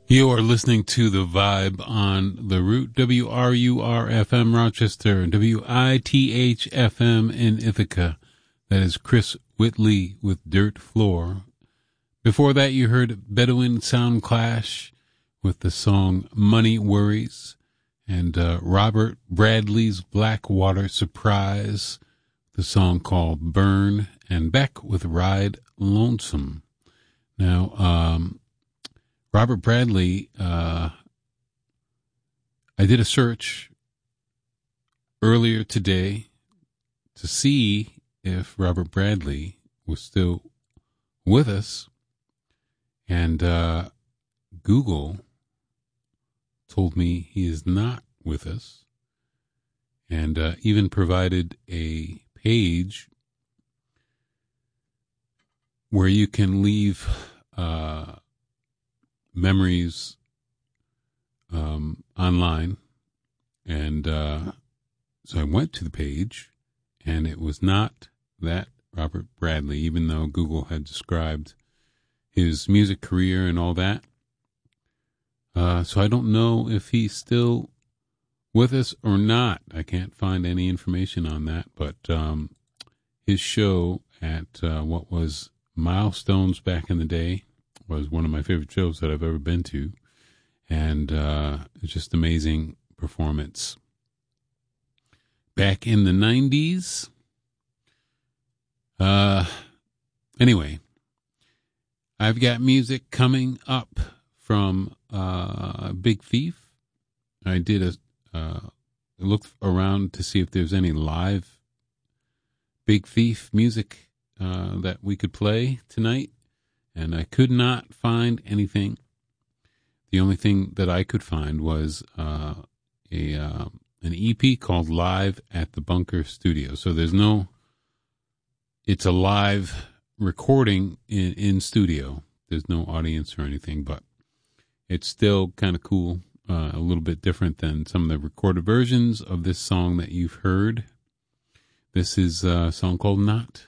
You are listening to The Vibe on The Root, WRUR-FM Rochester, and WITH-FM in Ithaca. That is Chris Whitley with Dirt Floor. Before that, you heard Bedouin Sound Clash with the song Money Worries, and Robert Bradley's Blackwater Surprise, the song called Burn, and Beck with Ride Lonesome. Now, Robert Bradley, I did a search earlier today to see if Robert Bradley was still with us, and Google told me he is not with us, and even provided a page where you can leave memories online, and so I went to the page, and it was not that Robert Bradley, even though Google had described his music career and all that. So I don't know if he's still with us or not. I can't find any information on that, but his show at what was Milestones back in the day was one of my favorite shows that I've ever been to, and it's just amazing performance. Back in the 90s. Anyway, I've got music coming up from Big Thief. I did looked around to see if there's any live Big Thief music that we could play tonight, and I could not find anything. The only thing that I could find was an EP called Live at the Bunker Studio. So it's a live recording in studio. There's no audience or anything, but it's still kind of cool, a little bit different than some of the recorded versions of this song that you've heard. This is a song called Not.